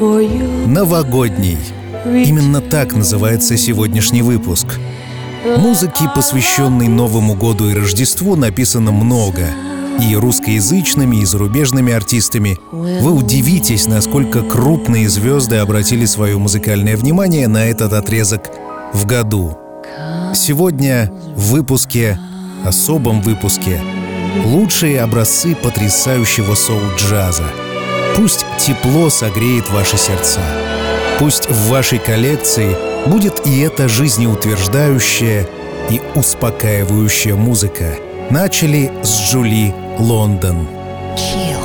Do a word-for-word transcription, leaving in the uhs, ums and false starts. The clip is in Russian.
Новогодний. Именно так называется сегодняшний выпуск. Музыки, посвященной Новому году и Рождеству, написано много. И русскоязычными, и зарубежными артистами. Вы удивитесь, насколько крупные звезды обратили свое музыкальное внимание на этот отрезок в году. Сегодня в выпуске, особом выпуске, лучшие образцы потрясающего соул-джаза. Пусть тепло согреет ваши сердца. Пусть в вашей коллекции будет и эта жизнеутверждающая и успокаивающая музыка. Начали с Джули Лондон.